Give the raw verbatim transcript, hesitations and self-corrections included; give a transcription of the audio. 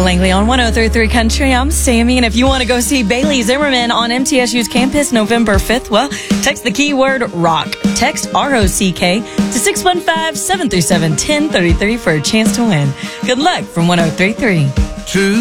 Langley on one oh three point three Country. I'm Sammy, and if you want to go see Bailey Zimmerman on M T S U's campus November fifth, well, text the keyword ROCK. Text R O C K to six one five, seven three seven, one oh three three for a chance to win. Good luck from one oh three point three. Two.